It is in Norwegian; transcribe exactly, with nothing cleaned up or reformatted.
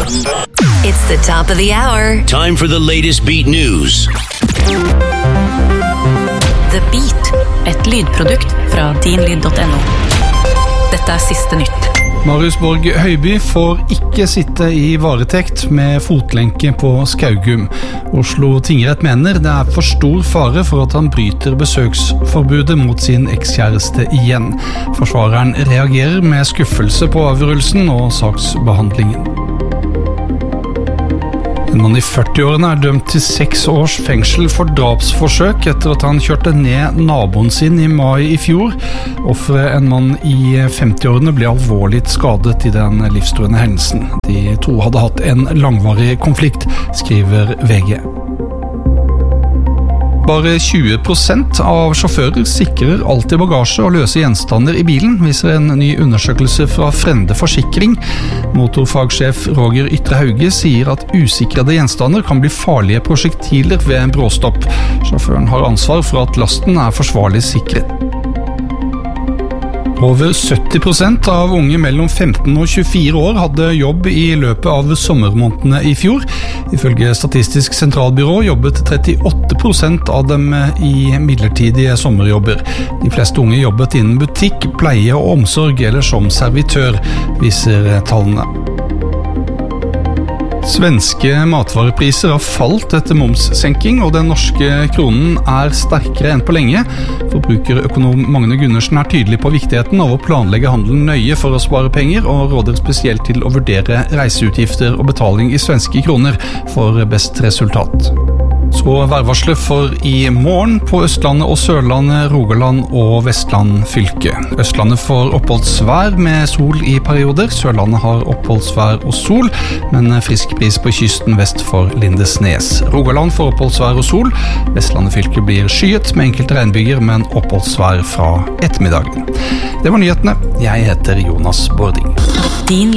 It's the top of the hour. Time for the latest Beat News. The Beat, et lydprodukt fra din lyd punktum no. Dette er siste nytt. Marius Borg Høiby får ikke sitte i varetekt med fotlenke på Skaugum. Oslo tingrett mener det er for stor fare for at han bryter besøksforbudet mot sin ekskjæreste igjen. Forsvareren reagerer med skuffelse på avgjørelsen og saksbehandlingen. En mann i førti-årene er dømt til seks års fengsel for drapsforsøk etter at han kjørte ned naboen sin i mai i fjor. Offeret, en mann i femti-årene, ble alvorlig skadet i den livstruende hendelsen. De to hadde hatt en langvarig konflikt, skriver V G. Bare tjue prosent av sjåfører sikrer alltid bagasje og løse gjenstander i bilen, viser en ny undersøkelse fra Frende Forsikring. Motorfagsjef Roger Ytre Hauge sier at usikrede gjenstander kan bli farlige prosjektiler ved en bråstopp. Sjåføren har ansvar for at lasten er forsvarlig sikret. Over sytti prosent av unge mellom femten og tjuefire år hadde jobb i løpet av sommermånedene i fjor. Ifølge Statistisk sentralbyrå jobbet trettiåtte prosent av dem i midlertidige sommerjobber. De fleste unge jobbet innen butikk, pleie og omsorg eller som servitør, viser tallene. Svenske matvarepriser har falt etter momssenking, og den norske kronen er sterkere enn på lenge. Forbrukerøkonom Magne Gundersen er tydelig på viktigheten av å planlegge handelen nøye for å spare penger, og råder spesielt til å vurdere reiseutgifter og betaling i svenske kroner for best resultat. Så værvarsler for i morgen på Østlandet og Sørlandet, Rogaland og Vestland fylke. Østlandet får oppholdsvær med sol i perioder, Sørlandet har oppholdsvær og sol, men frisk bris på kysten vest for Lindesnes. Rogaland får oppholdsvær og sol, Vestlandet fylke blir skyet med enkelte regnbyger, men oppholdsvær fra ettermiddagen. Det var nyhetene. Jeg heter Jonas Bording. Din